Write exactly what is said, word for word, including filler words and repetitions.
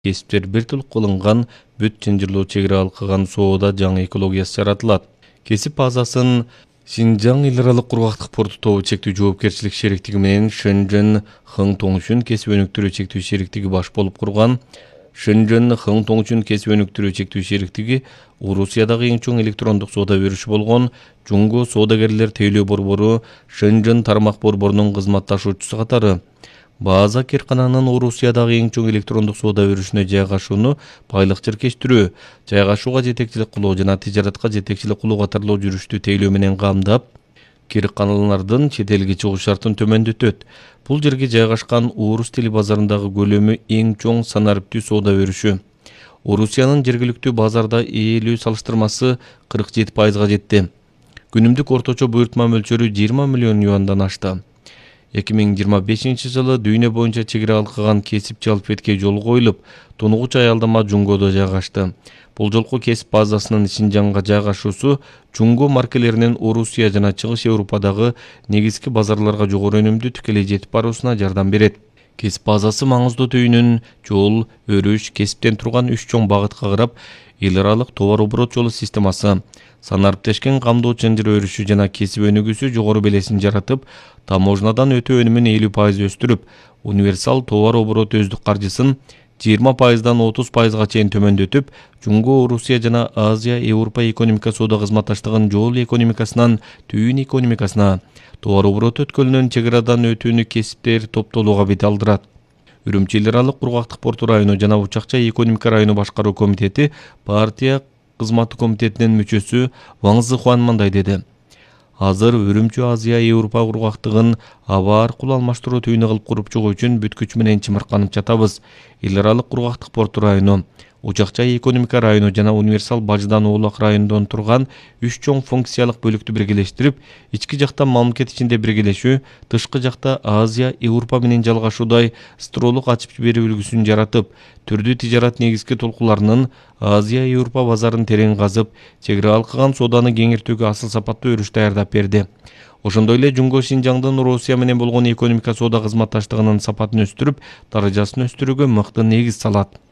кесиптер бир тил кылынган бүт чынжырлоо чек ара алкаган соода жаңы экологиясы жаратылат. Кесип базасын Шинжаң эл аралык кургактык порту тобу чектүү жоопкерчилик шериктиги менен Шэньчжэн Хың Тоңчун кесип өнүктүрүү чектүү шериктиги баш болуп курган. Шэньчжэн Хың Тоңчун кесип өнүктүрүү чектүү шериктиги Орусиядагы эң чоң электрондук соода берүүчү болгон Жунго соодагерлер тейлөө борбору Шэньчжэн тармак борборунун кызматташуучусу катары. База Керкананын Орусиядагы эң чоң электрондук соода берүүчүнө жайгашууну байлык чиркештирүү, жайгашууга жетекчилик кылуу жана тижаратка жетекчилик кылуу катарлуу жүрүштү тейлөө менен камдап, Керканалардын чет элге чыгуу шартын төмөндөтөт. Бул жерге жайгашкан орус тили базарындагы көлөмү эң чоң санариптүү соода берүүчү. Орусиянын жергиликтүү базарда ээлүү салыштырмасы кырк жети пайызга жетти. Күнүмдүк орточо буйртма мөлчөрү жыйырма миллион юандан ашты. эки миң жыйырма бешинчи жылы дүйнө боюнча чек ара алкаган кесипчи алфавитке жол коюлуп, тунугуч аялдама Жунгодо жайгашты. Бул жолку кесип базасынын Шинжаңга жайгашуусу Жунго маркелеринин Орусия жана Чыгыш Европадагы негизги базарларга жогору өнүмдү тикелей жетип баруусуна жардам берет. Кесип базасы маңыздуу түйүнүн жол, өрүш, кесиптен турган үч чоң багытка карап, эл аралык товар оборот жолу системасы, санариптешкен камдоо чынжыр өрүшү жана кесип өнүгүүсү жогору белесин жаратып, таможнядан өтүү өнүмүн элүү пайыз өстүрүп, универсал товар оборот өздүк каржысын жыйырма пайыздан отуз пайызга чейин төмөндөтүп, Жунго Орусия жана Азия Европа экономика соода кызматташтыгын жол экономикасынан түйүн экономикасына, товар оборот өткөлүнөн чек арадан өтүүнү кесиптер топтолууга бет алдырат. Үрүмчү эл аралык кургактык порту району жана Учакча экономика району башкаруу комитети партия кызматы комитетинин мүчөсү Ваң Зыхуан мындай деди. Азыр Үрүмчү Азия Европа кургактыгын аба аркылуу алмаштыруу түйүнү кылып куруп чыгуу үчүн бүт күч менен чымырканып жатабыз. Эл аралык кургактык порту району, Учакча экономика району жана универсал бажыдан оолак райондон турган үч чоң функциялык бөлүктү биргелештирип, ички жакта мамлекет ичинде биргелешүү, тышкы жакта Азия Европа менен жалгашуудай стролук ачып берүү үлгүсүн жаратып, түрдүү тижарат негизги толкуларынын Азия Европа базарын терең казып, чек ара алкаган сооданы кеңиртүүгө асыл сапаттуу өрүш даярдап берди. Ошондой эле Жунго Шинжаңдын Орусия менен болгон экономика соода кызматташтыгынын сапатын өстүрүп, даражасын өстүрүүгө мыкты негиз салат.